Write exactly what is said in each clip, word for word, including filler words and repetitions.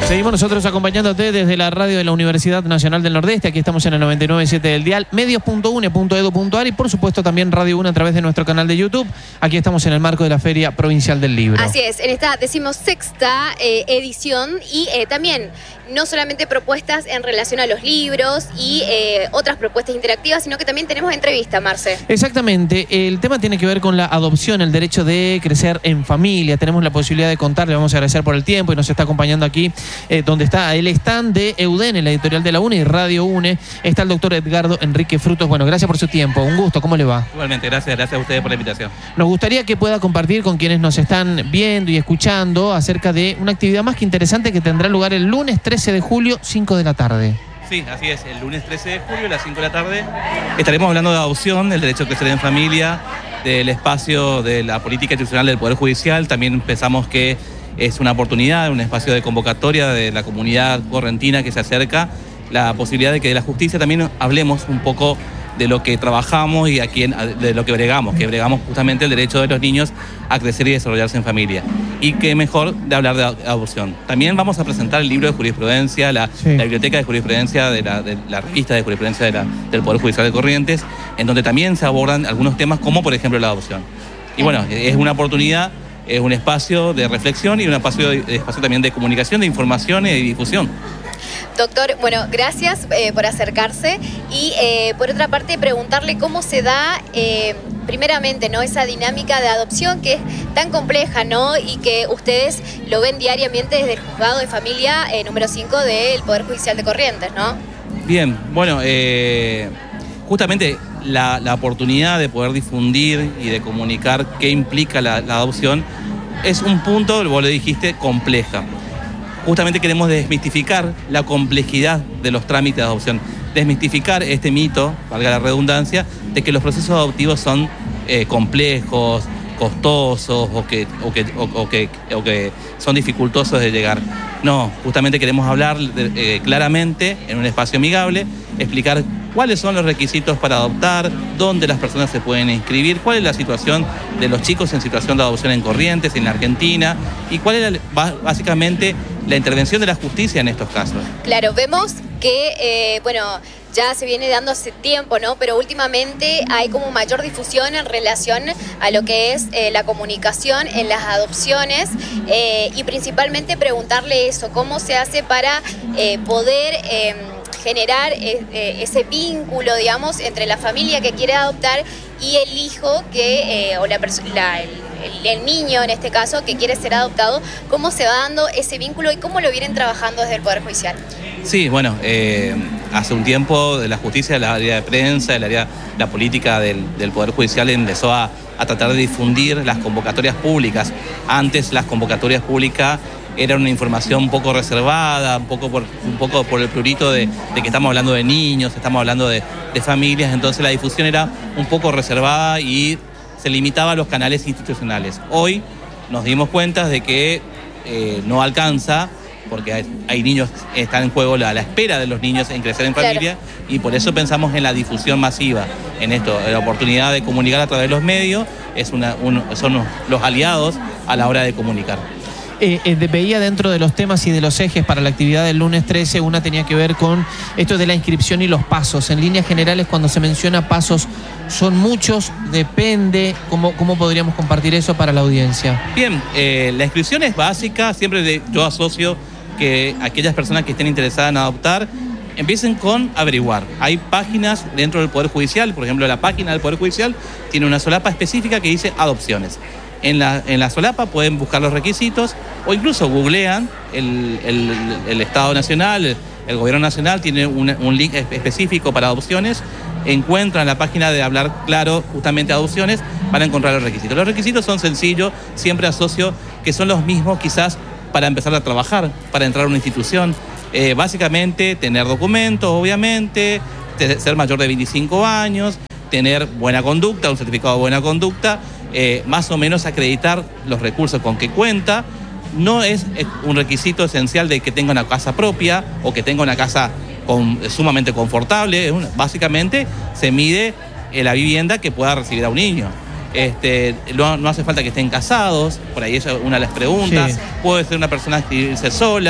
Seguimos nosotros acompañándote desde la radio de la Universidad Nacional del Nordeste. Aquí estamos en el noventa y nueve punto siete del dial, medios punto une punto edu punto ar y por supuesto también Radio UNE a través de nuestro canal de YouTube. Aquí estamos en el marco de la Feria Provincial del Libro. Así es, en esta decimosexta eh, edición y eh, también no solamente propuestas en relación a los libros y eh, otras propuestas interactivas, sino que también tenemos entrevista, Marce. Exactamente, el tema tiene que ver con la adopción, el derecho de crecer en familia. Tenemos la posibilidad de contar, le vamos a agradecer por el tiempo y nos está acompañando aquí eh, donde está el stand de EUDENE, la editorial de la UNE y Radio UNE. Está el doctor Edgardo Enrique Frutos. Bueno, gracias por su tiempo, un gusto, ¿cómo le va? Igualmente, gracias, gracias a ustedes por la invitación. Nos gustaría que pueda compartir con quienes nos están viendo y escuchando acerca de una actividad más que interesante que tendrá lugar el lunes trece de julio, cinco de la tarde. Sí, así es, el lunes trece de julio a las cinco de la tarde estaremos hablando de adopción, del derecho a crecer en familia, del espacio de la política institucional del Poder Judicial. También pensamos que es una oportunidad, un espacio de convocatoria de la comunidad correntina que se acerca, la posibilidad de que de la justicia también hablemos un poco de lo que trabajamos y a quién, de lo que bregamos, que bregamos justamente el derecho de los niños a crecer y desarrollarse en familia. Y qué mejor de hablar de adopción. También vamos a presentar el libro de jurisprudencia, la, sí. la biblioteca de jurisprudencia, de la, de la revista de jurisprudencia de la, del Poder Judicial de Corrientes, en donde también se abordan algunos temas como por ejemplo la adopción. Y bueno, es una oportunidad, es un espacio de reflexión y un espacio, de, espacio también de comunicación, de información y de difusión. Doctor, bueno, gracias eh, por acercarse y eh, por otra parte preguntarle cómo se da eh, primeramente, ¿no?, esa dinámica de adopción que es tan compleja, ¿no?, y que ustedes lo ven diariamente desde el Juzgado de Familia eh, número cinco del Poder Judicial de Corrientes, ¿no? Bien, bueno, eh, justamente la, la oportunidad de poder difundir y de comunicar qué implica la, la adopción es un punto, vos lo dijiste, compleja. Justamente queremos desmistificar la complejidad de los trámites de adopción, desmistificar este mito, valga la redundancia, de que los procesos adoptivos son eh, complejos, costosos o que, o, que, o, o, que, o que son dificultosos de llegar. No, justamente queremos hablar de, eh, claramente en un espacio amigable, explicar cuáles son los requisitos para adoptar, dónde las personas se pueden inscribir, cuál es la situación de los chicos en situación de adopción en Corrientes, en la Argentina, y cuál es la, básicamente la intervención de la justicia en estos casos. Claro, vemos que, eh, bueno, ya se viene dando hace tiempo, ¿no? Pero últimamente hay como mayor difusión en relación a lo que es eh, la comunicación en las adopciones eh, y principalmente preguntarle eso, cómo se hace para eh, poder eh, generar eh, ese vínculo, digamos, entre la familia que quiere adoptar y el hijo que, eh, o la persona, el, el, el niño en este caso, que quiere ser adoptado. ¿Cómo se va dando ese vínculo y cómo lo vienen trabajando desde el Poder Judicial? Sí, bueno, eh, hace un tiempo de la justicia, el área de prensa, el área, la política del, del Poder Judicial empezó a, a tratar de difundir las convocatorias públicas. Antes las convocatorias públicas era una información un poco reservada, un poco por, un poco por el prurito de, de que estamos hablando de niños, estamos hablando de, de familias, entonces la difusión era un poco reservada y se limitaba a los canales institucionales. Hoy nos dimos cuenta de que eh, no alcanza, porque hay, hay niños que están en juego, la, la espera de los niños en crecer en familia, claro. Y por eso pensamos en la difusión masiva, en esto, la oportunidad de comunicar a través de los medios, es una, un, son los aliados a la hora de comunicar. Eh, eh, veía dentro de los temas y de los ejes para la actividad del lunes trece, una tenía que ver con esto de la inscripción y los pasos. En líneas generales, cuando se menciona pasos, ¿son muchos? ¿Depende? ¿Cómo, cómo podríamos compartir eso para la audiencia? Bien, eh, la inscripción es básica. Siempre de, yo asocio que aquellas personas que estén interesadas en adoptar empiecen con averiguar. Hay páginas dentro del Poder Judicial, por ejemplo, la página del Poder Judicial tiene una solapa específica que dice adopciones. En la, en la solapa pueden buscar los requisitos o incluso googlean el, el, el Estado Nacional, el, el Gobierno Nacional tiene un, un link específico para adopciones, encuentran la página de Hablar Claro justamente adopciones, van a encontrar los requisitos. Los requisitos son sencillos, siempre asocio que son los mismos quizás para empezar a trabajar, para entrar a una institución. Eh, básicamente tener documentos, obviamente, ser mayor de veinticinco años, tener buena conducta, un certificado de buena conducta, Eh, más o menos acreditar los recursos con que cuenta. No es un requisito esencial de que tenga una casa propia o que tenga una casa con, sumamente confortable. Una, básicamente se mide eh, la vivienda que pueda recibir a un niño. Este, no, no hace falta que estén casados, por ahí es una de las preguntas. Sí. Puede ser una persona inscribirse sola,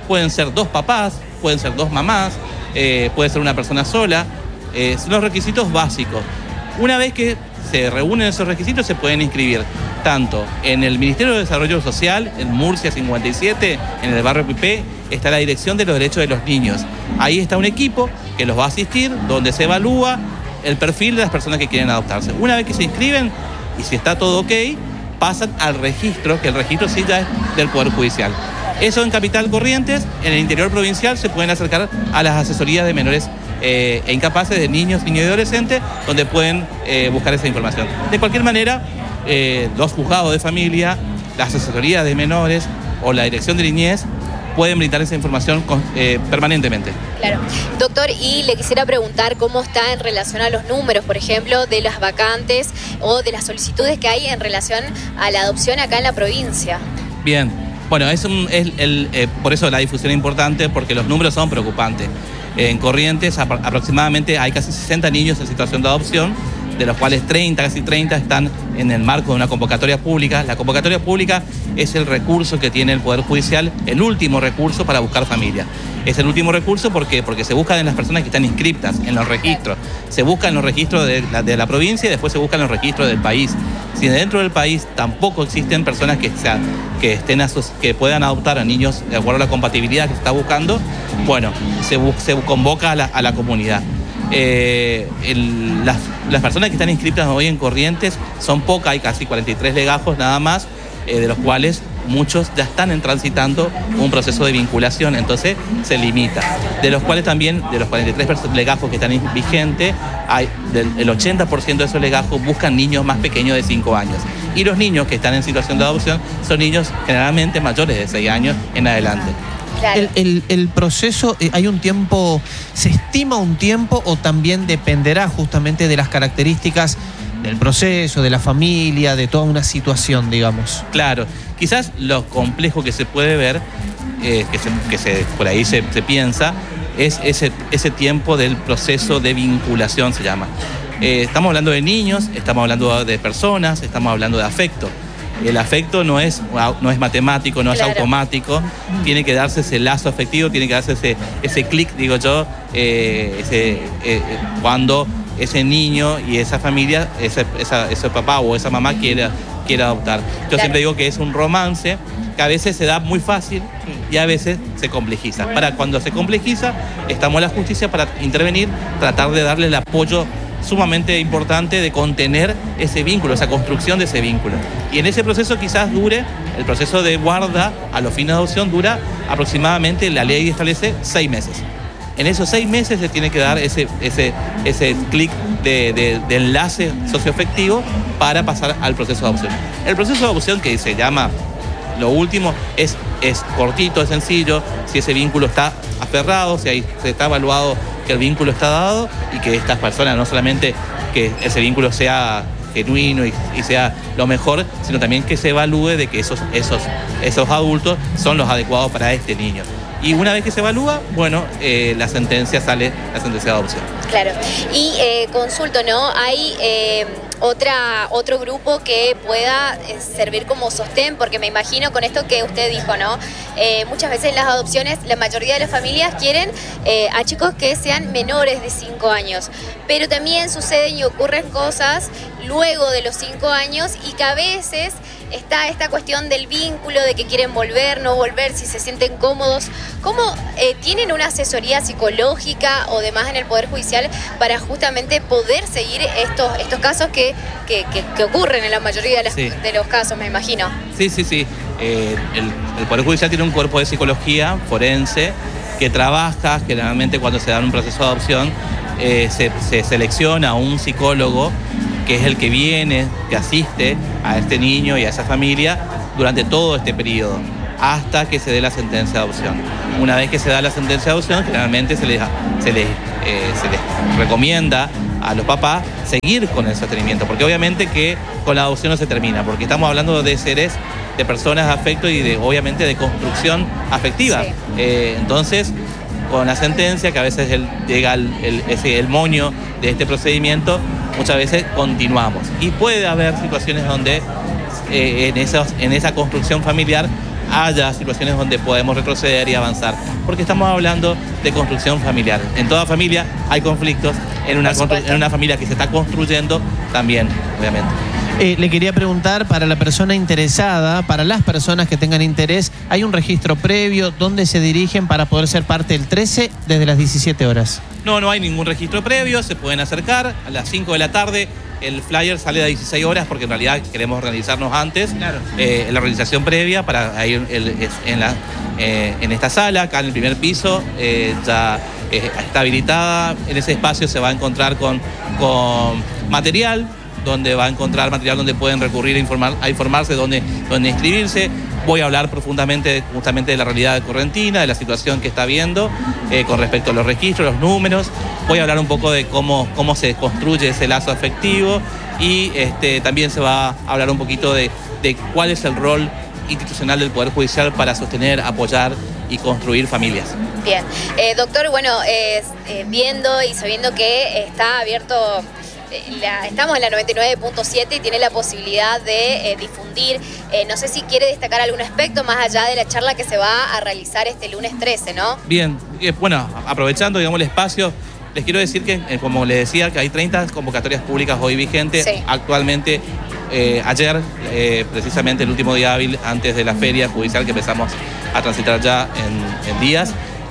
pueden ser dos papás, pueden ser dos mamás, eh, puede ser una persona sola. Eh, son los requisitos básicos. Una vez que se reúnen esos requisitos, se pueden inscribir tanto en el Ministerio de Desarrollo Social, en Murcia cincuenta y siete, en el barrio Pipé, está la Dirección de los Derechos de los Niños. Ahí está un equipo que los va a asistir, donde se evalúa el perfil de las personas que quieren adoptarse. Una vez que se inscriben, y si está todo ok, pasan al registro, que el registro sí ya es del Poder Judicial. Eso en Capital Corrientes. En el interior provincial se pueden acercar a las asesorías de menores eh, e incapaces, de niños, niños y adolescentes, donde pueden eh, buscar esa información. De cualquier manera, eh, los juzgados de familia, las asesorías de menores o la dirección de niñez pueden brindar esa información con, eh, permanentemente. Claro. Doctor, y le quisiera preguntar cómo está en relación a los números, por ejemplo, de las vacantes o de las solicitudes que hay en relación a la adopción acá en la provincia. Bien, bueno, es, un, es el, eh, por eso la difusión es importante, porque los números son preocupantes. En Corrientes apro aproximadamente hay casi sesenta niños en situación de adopción, de los cuales treinta, casi treinta están en el marco de una convocatoria pública. La convocatoria pública es el recurso que tiene el Poder Judicial, el último recurso para buscar familia. Es el último recurso, ¿por qué? Porque se buscan en las personas que están inscriptas en los registros. Se buscan en los registros de la, de la provincia y después se buscan en los registros del país. Si dentro del país tampoco existen personas que, sea, que, estén que puedan adoptar a niños de acuerdo a la compatibilidad que se está buscando, bueno, se, se convoca a la, a la comunidad. Eh, el, las, las personas que están inscritas hoy en Corrientes son pocas, hay casi cuarenta y tres legajos nada más, eh, de los cuales muchos ya están transitando un proceso de vinculación, entonces se limita. De los cuales también, de los cuarenta y tres legajos que están vigentes, hay del, el ochenta por ciento de esos legajos buscan niños más pequeños de cinco años. Y los niños que están en situación de adopción son niños generalmente mayores de seis años en adelante. Claro. El, el, el proceso, eh, ¿hay un tiempo, se estima un tiempo o también dependerá justamente de las características del proceso, de la familia, de toda una situación, digamos? Claro, quizás lo complejo que se puede ver, eh, que, se, que se, por ahí se, se piensa, es ese, ese tiempo del proceso de vinculación, se llama. Eh, estamos hablando de niños, estamos hablando de personas, estamos hablando de afecto. El afecto no es, no es matemático, no claro. es automático, tiene que darse ese lazo afectivo, tiene que darse ese, ese clic, digo yo, eh, ese, eh, cuando ese niño y esa familia, ese, esa, ese papá o esa mamá quiera, quiera adoptar. Yo claro. siempre digo que es un romance que a veces se da muy fácil y a veces se complejiza. Para cuando se complejiza, estamos en la justicia para intervenir, tratar de darle el apoyo sumamente importante de contener ese vínculo, esa construcción de ese vínculo. Y en ese proceso quizás dure, el proceso de guarda a los fines de adopción dura aproximadamente, la ley establece, seis meses. En esos seis meses se tiene que dar ese, ese, ese clic de, de, de enlace socioafectivo para pasar al proceso de adopción. El proceso de adopción, que se llama lo último, es, es cortito, es sencillo, si ese vínculo está aferrado, si ahí se está evaluado que el vínculo está dado y que estas personas, no solamente que ese vínculo sea genuino y, y sea lo mejor, sino también que se evalúe de que esos, esos, esos adultos son los adecuados para este niño. Y una vez que se evalúa, bueno, eh, la sentencia sale, la sentencia de adopción. Claro. Y eh, consulto, ¿no? Hay eh, otra, otro grupo que pueda eh, servir como sostén, porque me imagino con esto que usted dijo, ¿no? Eh, muchas veces en las adopciones, la mayoría de las familias quieren eh, a chicos que sean menores de cinco años. Pero también suceden y ocurren cosas luego de los cinco años y que a veces está esta cuestión del vínculo, de que quieren volver, no volver, si se sienten cómodos. ¿Cómo eh, tienen una asesoría psicológica o demás en el Poder Judicial para justamente poder seguir estos, estos casos que, que, que, que ocurren en la mayoría de, las, sí. de los casos, me imagino? Sí, sí, sí. Eh, el, el Poder Judicial tiene un cuerpo de psicología forense que trabaja generalmente cuando se da un proceso de adopción. Eh, se, se selecciona a un psicólogo que es el que viene, que asiste a este niño y a esa familia durante todo este periodo, hasta que se dé la sentencia de adopción. Una vez que se da la sentencia de adopción, generalmente se les, se les, eh, se les recomienda a los papás seguir con el sostenimiento, porque obviamente que con la adopción no se termina, porque estamos hablando de seres, de personas de afecto y de, obviamente de construcción afectiva. Sí. Eh, entonces, con la sentencia, que a veces el, llega el, el, ese, el moño de este procedimiento, muchas veces continuamos. Y puede haber situaciones donde eh, en, esos, en esa construcción familiar haya situaciones donde podemos retroceder y avanzar, porque estamos hablando de construcción familiar. En toda familia hay conflictos, en una, en una familia que se está construyendo también, obviamente. Eh, le quería preguntar, para la persona interesada, para las personas que tengan interés, ¿hay un registro previo? ¿Dónde se dirigen para poder ser parte del trece desde las diecisiete horas? No, no hay ningún registro previo, se pueden acercar a las cinco de la tarde. El flyer sale a dieciséis horas porque en realidad queremos organizarnos antes. Claro. Eh, la organización previa para ir el, el, en, la, eh, en esta sala, acá en el primer piso, eh, ya eh, está habilitada. En ese espacio se va a encontrar con, con material, donde va a encontrar material donde pueden recurrir a, informar, a informarse, donde, donde inscribirse. Voy a hablar profundamente justamente de la realidad de Correntina, de la situación que está viendo eh, con respecto a los registros, los números. Voy a hablar un poco de cómo, cómo se construye ese lazo afectivo y este, también se va a hablar un poquito de, de cuál es el rol institucional del Poder Judicial para sostener, apoyar y construir familias. Bien. Eh, doctor, bueno, eh, eh, viendo y sabiendo que está abierto... La, estamos en la noventa y nueve punto siete y tiene la posibilidad de eh, difundir. Eh, no sé si quiere destacar algún aspecto más allá de la charla que se va a realizar este lunes trece, ¿no? Bien, eh, bueno, aprovechando, digamos, el espacio, les quiero decir que, eh, como les decía, que hay treinta convocatorias públicas hoy vigentes. Sí. Actualmente, eh, ayer, eh, precisamente el último día hábil antes de la feria judicial que empezamos a transitar ya en, en días,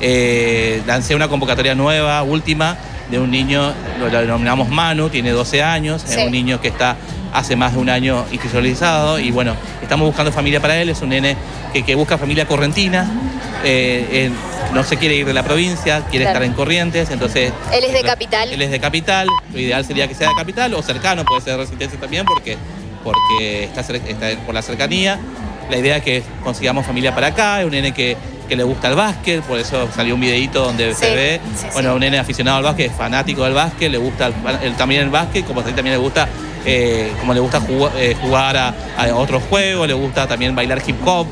eh, lancé una convocatoria nueva, última, de un niño, lo denominamos Manu, tiene doce años, sí. Es un niño que está hace más de un año institucionalizado y bueno, estamos buscando familia para él, es un nene que, que busca familia correntina, eh, eh, no se quiere ir de la provincia, quiere claro. estar en Corrientes, entonces... Él es de Capital. Él es de Capital, lo ideal sería que sea de Capital o cercano, puede ser de Resistencia también porque, porque está, está por la cercanía. La idea es que consigamos familia para acá, es un nene que... que le gusta el básquet, por eso salió un videito donde sí, se ve, sí, bueno, sí. un nene aficionado al básquet, fanático del básquet, le gusta el, el, también el básquet, como también le gusta, eh, como le gusta jugar, eh, jugar a, a otros juegos, le gusta también bailar hip hop,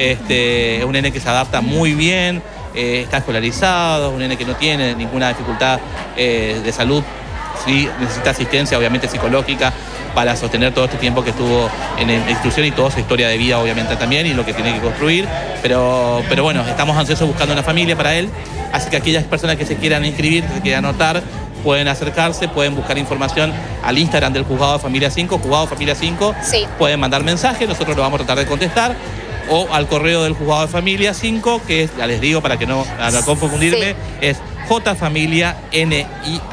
este, es un nene que se adapta muy bien, eh, está escolarizado, un nene que no tiene ninguna dificultad eh, de salud, sí, necesita asistencia obviamente psicológica para sostener todo este tiempo que estuvo en la institución y toda su historia de vida obviamente también y lo que tiene que construir, pero, pero bueno, estamos ansiosos buscando una familia para él, así que aquellas personas que se quieran inscribir, que se quieran anotar, pueden acercarse, pueden buscar información al Instagram del Juzgado de Familia cinco, Juzgado Familia cinco, sí. Pueden mandar mensajes, nosotros lo vamos a tratar de contestar, o al correo del Juzgado de Familia cinco, que es, ya les digo para que no, no confundirme, sí. Es jfamilia nia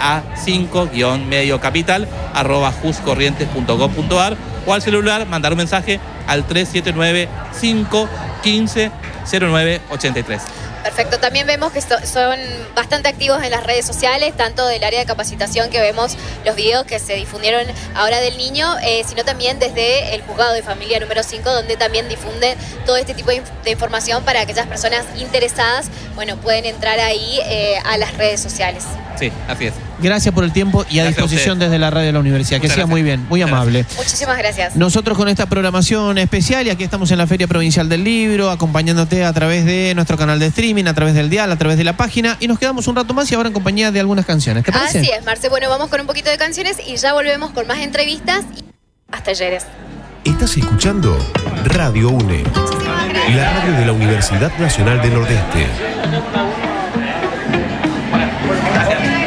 cinco guión medio capital arroba juscorrientes punto gov punto ar o al celular mandar un mensaje al tres siete nueve, cinco uno cinco, cero nueve ocho tres. Perfecto, también vemos que son bastante activos en las redes sociales, tanto del área de capacitación que vemos los videos que se difundieron ahora del niño, eh, sino también desde el Juzgado de Familia número cinco, donde también difunden todo este tipo de, inf de información para aquellas personas interesadas, bueno, pueden entrar ahí eh, a las redes sociales. Sí, así es. Gracias por el tiempo y a gracias disposición a desde la radio de la universidad. Muchas que siga muy bien, muy Muchas amable. Gracias. Muchísimas gracias. Nosotros con esta programación especial y aquí estamos en la Feria Provincial del Libro, acompañándote a través de nuestro canal de streaming, a través del dial, a través de la página y nos quedamos un rato más y ahora en compañía de algunas canciones. ¿Te parece? Así es, Marce. Bueno, vamos con un poquito de canciones y ya volvemos con más entrevistas y hasta talleres. Estás escuchando Radio UNE, la radio de la Universidad Nacional del Nordeste.